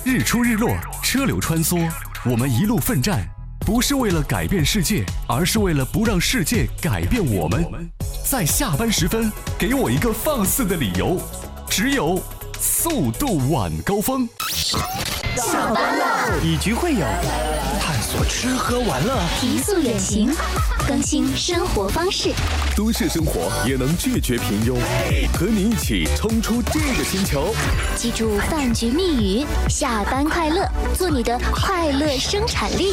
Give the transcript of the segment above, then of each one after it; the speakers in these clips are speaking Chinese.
日出日落，车流穿梭，我们一路奋战，不是为了改变世界，而是为了不让世界改变我们。在下班时分，给我一个放肆的理由，只有速度晚高峰。 下班了， 以局会友，探索吃喝玩乐， 提速远行，更新生活方式。 都市生活也能拒绝平庸，和你一起冲出这个星球。 记住饭局密语：下班快乐，做你的快乐生产力。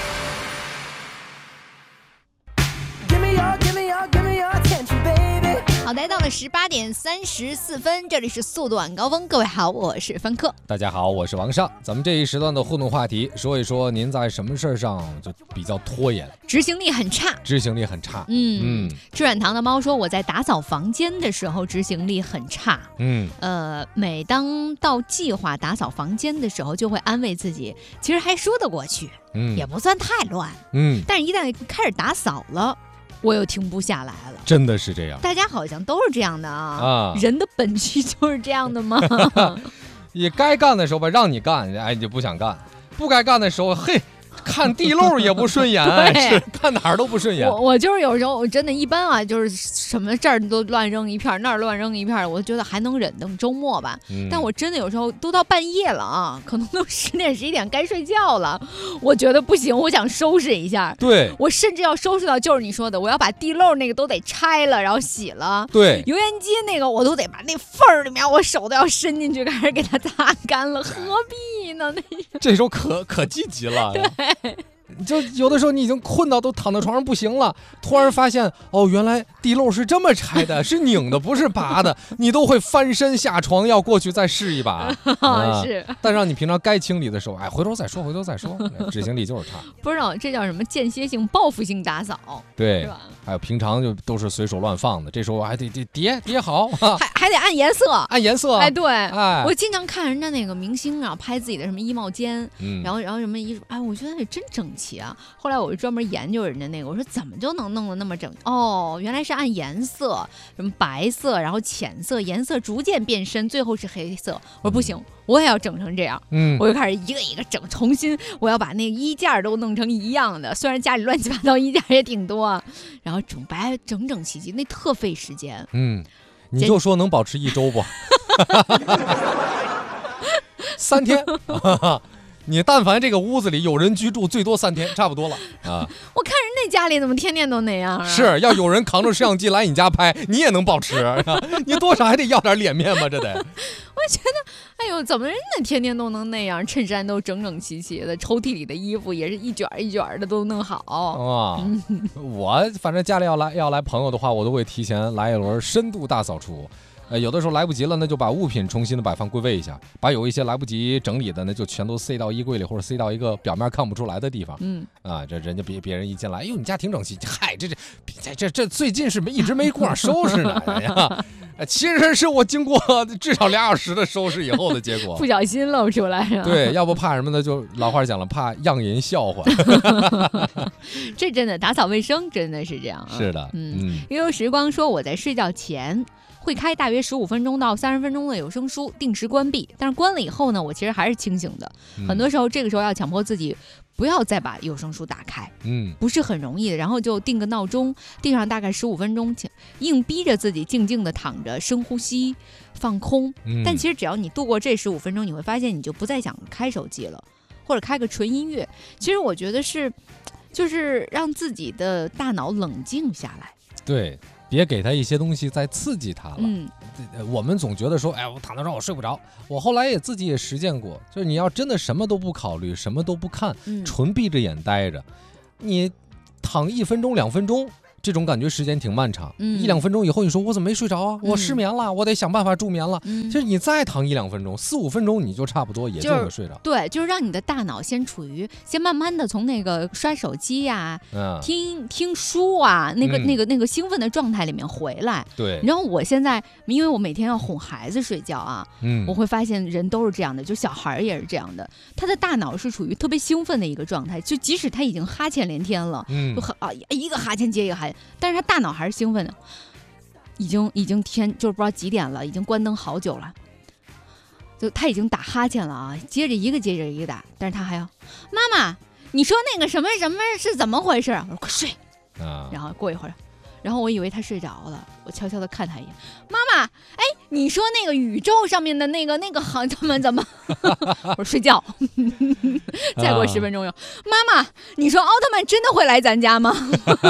好，来到了18点34分，这里是速度晚高峰。各位好，我是芬克。 大家好，我是王尚。咱们这一时段的互动话题，说一说您在什么事上就比较拖延， 执行力很差。吃软糖的猫说，我在打扫房间的时候执行力很差。每当到计划打扫房间的时候，就会安慰自己，其实还说得过去，也不算太乱。但是一旦开始打扫了，我又停不下来了。 真的是这样， 大家好像都是这样的啊。人的本质就是这样的吗？ 你该干的时候吧，让你干，哎，你就不想干；不该干的时候，嘿，看地漏也不顺眼，是看哪儿都不顺眼。 我就是有时候我真的一般啊，就是什么这儿都乱扔一片，那儿乱扔一片，我觉得还能忍，等周末吧。但我真的有时候都到半夜了啊，可能都10点11点该睡觉了，我觉得不行，我想收拾一下。 对， 我甚至要收拾到就是你说的，我要把地漏那个都得拆了，然后洗了。 对， 油烟机那个我都得把那缝儿里面，我手都要伸进去，开始给它擦干了，何必呢？ 这时候可积极了。 对。 就有的时候你已经困到都躺在床上不行了，突然发现哦，原来地漏是这么拆的，是拧的，不是拔的，你都会翻身下床要过去再试一把。 是， 但让你平常该清理的时候，哎，回头再说，执行力就是差。 不知道这叫什么间歇性报复性打扫， 对， 是吧？ 还有平常就都是随手乱放的，这时候还得叠好， 还得按颜色，哎，对， 哎， 我经常看人家那个明星啊，拍自己的什么衣帽间，然后什么衣服，哎，我觉得那真整齐啊。后来我就专门研究人家那个，我说怎么就能弄得那么整？哦，原来是按颜色，什么白色，然后浅色，颜色逐渐变深，最后是黑色。我说不行，我也要整成这样。我就开始一个一个整，重新我要把那个衣架都弄成一样的。虽然家里乱七八糟衣架也挺多，然后整整齐齐，那特费时间。 你就说能保持1周不？3天。你但凡这个屋子里有人居住，最多3天，差不多了啊！ 我看人那家里怎么天天都那样啊？ 是要有人扛着摄像机来你家拍，你也能保持，你多少还得要点脸面吧？这得。 我觉得，哎呦，怎么人家天天都能那样？衬衫都整整齐齐的，抽屉里的衣服也是一卷一卷的都弄好。 我反正家里要来朋友的话，我都会提前来一轮深度大扫除。有的时候来不及了，那就把物品重新的摆放归位一下，把有一些来不及整理的呢，就全都塞到衣柜里，或者塞到一个表面看不出来的地方。这人家别人一进来，哎呦，你家挺整齐，嗨，这最近是一直没工夫收拾呢呀。其实是我经过至少2小时的收拾以后的结果， 不小心露出来了。 对，要不怕什么呢？就老话讲了，怕让人笑话。 这真的打扫卫生真的是这样啊。 是的， 悠悠时光说，我在睡觉前会开大约15分钟到30分钟的有声书，定时关闭。但是关了以后呢，我其实还是清醒的。很多时候，这个时候要强迫自己不要再把有声书打开，不是很容易的。然后就定个闹钟，定上大概15分钟，硬逼着自己静静的躺着，深呼吸，放空。但其实只要你度过这15分钟，你会发现你就不再想开手机了，或者开个纯音乐。其实我觉得就是让自己的大脑冷静下来。 对。别给他一些东西再刺激他了。我们总觉得说，哎，我躺在床上我睡不着。我后来自己也实践过，就是你要真的什么都不考虑，什么都不看，纯闭着眼待着，你躺1分钟2分钟，这种感觉时间挺漫长，1-2分钟以后你说我怎么没睡着啊？我失眠了，我得想办法助眠了。就是你再躺1-2分钟，4-5分钟你就差不多也就能睡着。 对，就是让你的大脑先慢慢的从那个刷手机呀、听书啊，那个兴奋的状态里面回来。 对。 然后我现在，因为我每天要哄孩子睡觉啊，我会发现人都是这样的，就小孩也是这样的，他的大脑是处于特别兴奋的一个状态，就即使他已经哈欠连天了，一个哈欠接一个哈欠。但是他大脑还是兴奋的，已经天就是不知道几点了，已经关灯好久了， 就他已经打哈欠了啊，接着一个打，但是他还要妈妈，你说那个什么什么是怎么回事？我说快睡啊。然后过一会儿，然后我以为他睡着了，我悄悄地看他一眼，妈妈，哎，你说那个宇宙上面的那个好怎么？我说睡觉。再过10分钟又，妈妈，你说奥特曼真的会来咱家吗？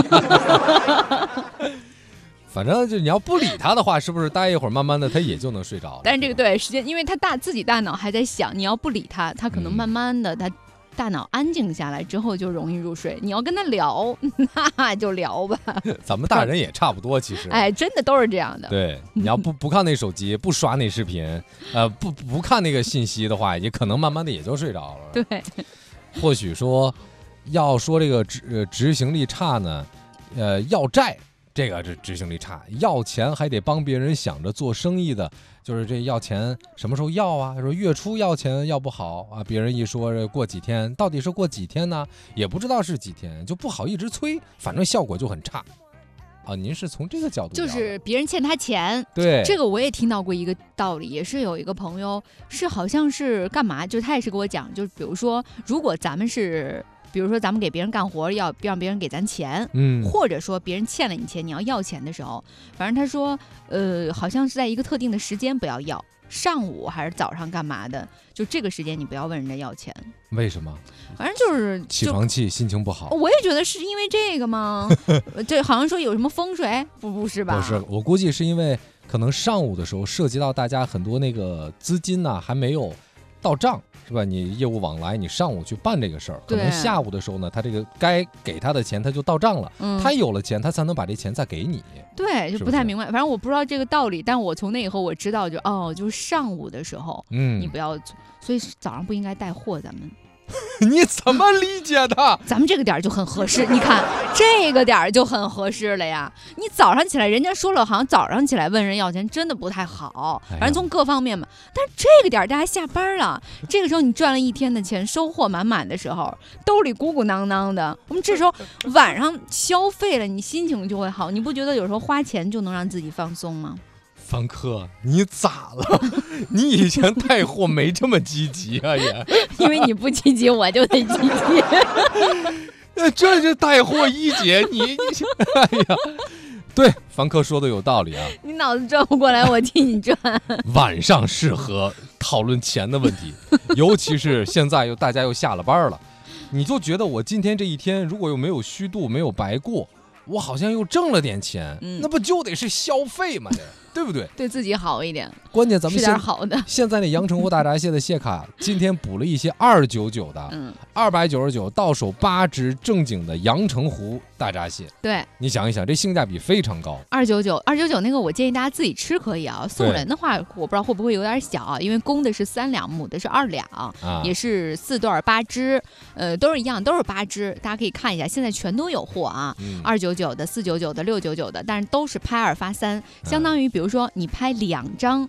反正就你要不理他的话，是不是待一会儿，慢慢的他也就能睡着了？ 但是这个对时间，因为他自己大脑还在想，你要不理他，他可能慢慢的他大脑安静下来之后就容易入睡。你要跟他聊，那就聊吧。 咱们大人也差不多，其实。 哎，真的都是这样的。 对，你要不看那手机，不刷那视频，不看那个信息的话，也可能慢慢的也就睡着了。 对。 或许说，要说这个执行力差呢，要债。这个执行力差，要钱还得帮别人想着做生意的，就是这要钱什么时候要啊？说月初要钱要不好啊，别人一说过几天，到底是过几天呢？也不知道是几天，就不好一直催，反正效果就很差。啊，您是从这个角度， 就是别人欠他钱， 对这个我也听到过一个道理，也是有一个朋友是好像是干嘛，就他也是给我讲，就是比如说如果咱们是。比如说咱们给别人干活要让别人给咱钱，或者说别人欠了你钱你要要钱的时候，反正他说好像是在一个特定的时间不要要，上午还是早上干嘛的，就这个时间你不要问人家要钱。 为什么？ 反正就是起床气，心情不好。 我也觉得是因为这个吗？这好像说有什么风水，不是吧？ 不是，我估计是因为可能上午的时候涉及到大家很多那个资金呢还没有到账。是吧？你业务往来，你上午去办这个事儿，可能下午的时候呢，他这个该给他的钱他就到账了，他有了钱，他才能把这钱再给你。 对，就不太明白，反正我不知道这个道理，但我从那以后我知道就是上午的时候，你不要，所以早上不应该带货，咱们。 你怎么理解的？ 咱们这个点就很合适，你看这个点就很合适了呀。你早上起来，人家说了，好像早上起来问人要钱真的不太好，反正从各方面嘛。但是这个点大家下班了，这个时候你赚了一天的钱，收获满满的时候，兜里鼓鼓囊囊的，我们这时候晚上消费了，你心情就会好。你不觉得有时候花钱就能让自己放松吗？ 凡客，你咋了？你以前带货没这么积极啊也？ 因为你不积极，我就得积极。 这就带货一姐，你哎呀，对，凡客说的有道理啊。 你脑子转不过来，我替你转。 晚上适合讨论钱的问题，尤其是现在大家又下了班了，你就觉得我今天这一天如果又没有虚度，没有白过，我好像又挣了点钱，那不就得是消费吗？对不对？ 对自己好一点。 关键咱们吃点好的。 现在那阳澄湖大闸蟹的蟹卡，今天补了一些299的，299到手8只正经的阳澄湖大闸蟹。 对， 你想一想，这性价比非常高。 299那个我建议大家自己吃可以啊，送人的话我不知道会不会有点小，因为公的是3两，母的是2两，也是4段8只，都是一样，都是8只，大家可以看一下，现在全都有货啊，299的、499的、699的，但是都是拍2发3，相当于比如说你拍2张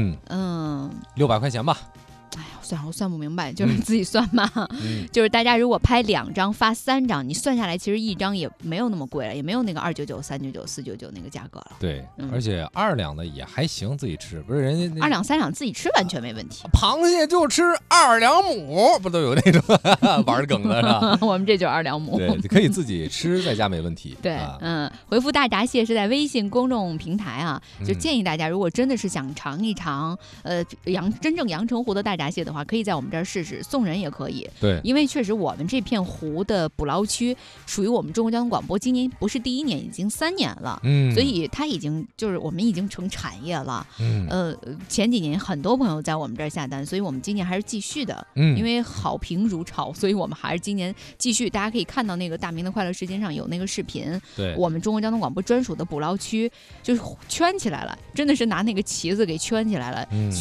，600块钱吧。 哎呀，算了，我算不明白，就是自己算嘛。就是大家如果拍2张发3张，你算下来其实1张也没有那么贵了，也没有那个299、399、499那个价格了。 对，而且2两的也还行，自己吃，不是人家 2两3两自己吃完全没问题。 螃蟹就吃2两母，不都有那种玩梗的是吧？ 我们这就是2两母。 对，可以自己吃，在家没问题。 对，回复大闸蟹是在微信公众平台啊，就建议大家如果真的是想尝一尝，真正阳澄湖的大闸蟹的话，可以在我们这儿试试，送人也可以。 对， 因为确实我们这片湖的捕捞区属于我们中国交通广播，今年不是第1年，已经3年了。所以它已经就是我们已经成产业了。前几年很多朋友在我们这儿下单，所以我们今年还是继续的。因为好评如潮，所以我们还是今年继续。大家可以看到那个大明的快乐时间上有那个视频， 对， 我们中国交通广播专属的捕捞区就是圈起来了，真的是拿那个旗子给圈起来了。